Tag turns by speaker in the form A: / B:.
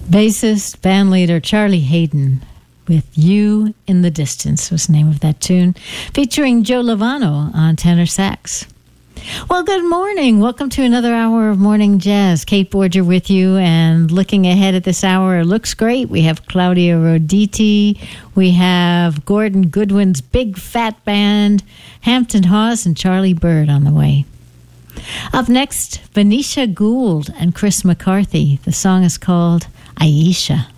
A: Bassist, bandleader Charlie Haden with You in the Distance was the name of that tune, featuring Joe Lovano on tenor sax. Well, good morning. Welcome to another hour of Morning Jazz. Kate Borger with you, and looking ahead at this hour, it looks great. We have Claudio Roditi. We have Gordon Goodwin's Big Fat Band, Hampton Hawes, and Charlie Bird on the way. Up next, Venetia Gould and Chris McCarthy. The song is called Aisha.